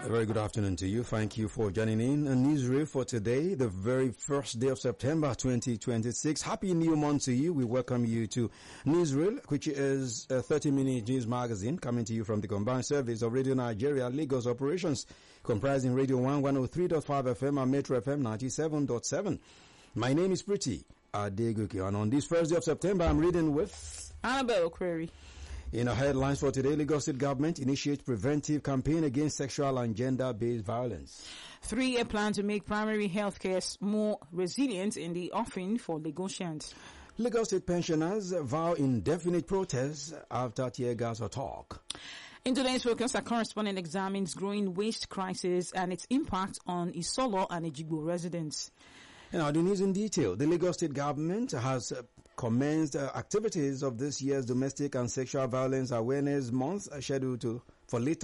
A very good afternoon to you. Thank you for joining in. A newsreel for today, the very first day of September 2026. Happy new month to you. We welcome you to Newsreel, which is a 30-minute news magazine coming to you from the combined service of Radio Nigeria Lagos operations, comprising Radio 1 103.5 FM and Metro FM 97.7. My name is Pretty Adegoke, and on this first day of September, I'm reading with Annabelle Query. In our headlines for today, Lagos State Government initiates preventive campaign against sexual and gender-based violence. 3-year plan to make primary health care more resilient in the offing for Lagosians. Lagos State pensioners vow indefinite protest after tear gas talk. In today's focus, our correspondent examines growing waste crisis and its impact on Isolo and Ejigbo residents. Now, the news in detail. The Lagos State government has commenced activities of this year's Domestic and Sexual Violence Awareness Month, scheduled for later